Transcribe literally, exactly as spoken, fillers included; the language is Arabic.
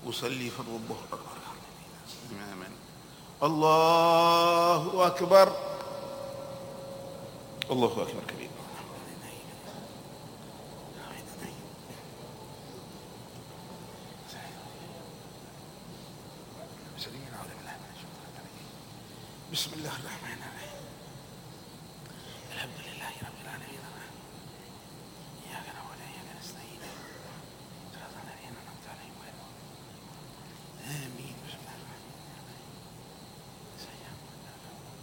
أصلي فضل الله أكبر إماما. الله أكبر. الله أكبر كبير. بسم الله الرحمن الرحيم. الحمد لله رب العالمين.